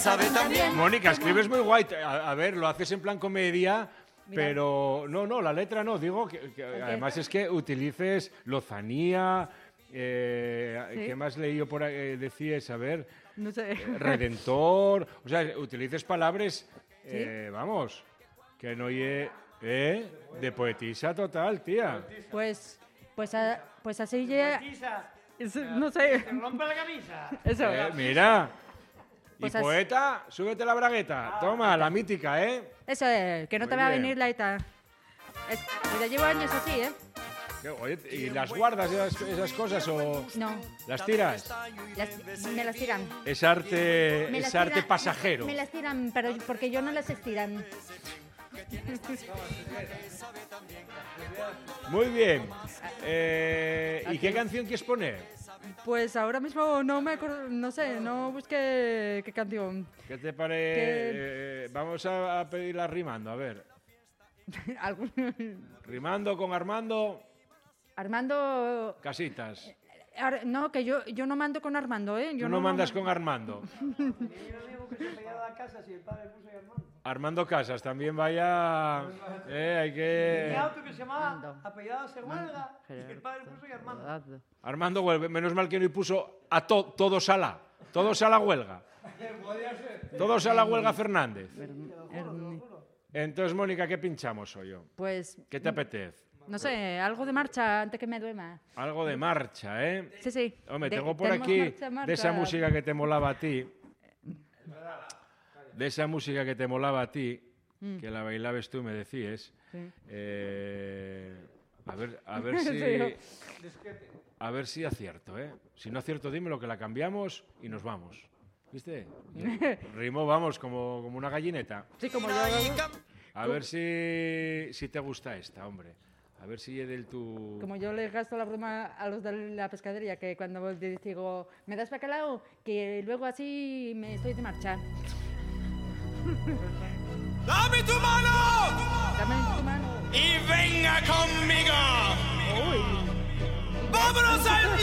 sabe también. Mónica, escribes muy guay. A ver, lo haces en plan comedia, pero no, la letra no. Digo que además es que utilices lozanía. ¿Qué más leí yo por ahí? Decías, a ver, No sé. redentor. O sea, utilices palabras, ¿Sí? vamos, que no ye, de poetisa total, tía. Pues así ya... No sé. ¡Te rompe la camisa! Eso. Mira. Pues Y poeta, súbete la bragueta. Toma, la mítica, ¿eh? Eso es, que no te Muy va a bien. venir la ETA. Pues ya llevo años así, ¿eh? Oye, ¿y las guardas esas cosas o No, las tiras? me las tiran. Es arte, Me las es arte tiran- pasajero. Me las tiran, pero porque yo no las estiran. Muy bien. ¿Y qué canción quieres poner? Pues ahora mismo no me acuerdo, no sé, no busqué qué canción. ¿Qué te parece? Vamos a pedirla rimando, a ver. Rimando con Armando, Armando... Casitas. No, que yo no mando con Armando, ¿eh? Yo Tú no mandas con Armando. Armando Casas, también vaya... hay Mi que... auto que se llama Apellidado se huelga y que el padre puso y Armando. Armando vuelve. Menos mal que no puso a todos a la. Todos a la huelga. Todos a la huelga Fernández. Entonces, Mónica, ¿qué pinchamos hoy? Pues, ¿Qué te apetece? no sé, algo de marcha antes que me duerma. Algo de marcha, ¿eh? Sí, sí. Hombre, De- tengo por tenemos aquí marcha. de esa música que te molaba a ti. De esa música que te molaba a ti, que la bailabas tú, me decías. Sí. A ver si... A ver si acierto, ¿eh? Si no acierto, dímelo, que la cambiamos y nos vamos. ¿Viste? Rimo, vamos, como una gallineta. Sí, como yo. A ver si te gusta esta, hombre. A ver si es del tu... Como yo les gasto la broma a los de la pescadería, que cuando les digo, ¿me das bacalao? Que luego así me estoy de marcha. ¡Dame tu mano! Dame tu mano. ¡Y venga conmigo! Uy. ¡Vámonos al